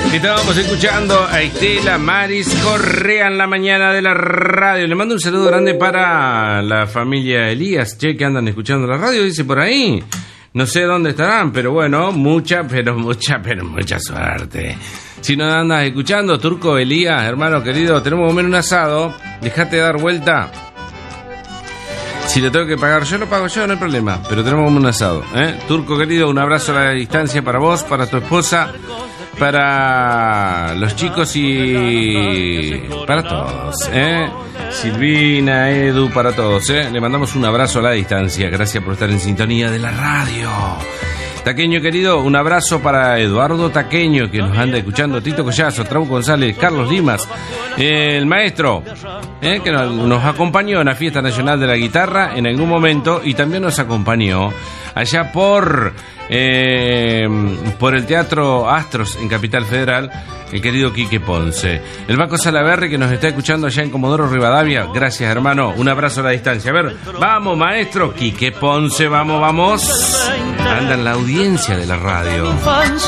Estábamos escuchando a Estela Maris Correa en la mañana de la radio. Le mando un saludo grande para la familia Elías, che, que andan escuchando la radio, dice por ahí. No sé dónde estarán, pero bueno, mucha suerte. Si no andas escuchando, Turco Elías, hermano querido, tenemos que comer un asado, dejate de dar vuelta. Si le tengo que pagar yo, lo pago yo, no hay problema, pero tenemos como un asado, ¿eh? Turco querido, un abrazo a la distancia para vos, para tu esposa, para los chicos y para todos, ¿eh? Silvina, Edu, para todos, ¿eh? Le mandamos un abrazo a la distancia, gracias por estar en sintonía de la radio. Taqueño querido, un abrazo para Eduardo Taqueño, que nos anda escuchando, Tito Collazo, Trau González, Carlos Limas, el maestro, que nos acompañó en la Fiesta Nacional de la Guitarra en algún momento y también nos acompañó allá por el Teatro Astros en Capital Federal, el querido Quique Ponce. El Baco Salaverry, que nos está escuchando allá en Comodoro Rivadavia, gracias hermano, un abrazo a la distancia. A ver, vamos maestro, Quique Ponce, vamos. Anda en la audiencia de la radio.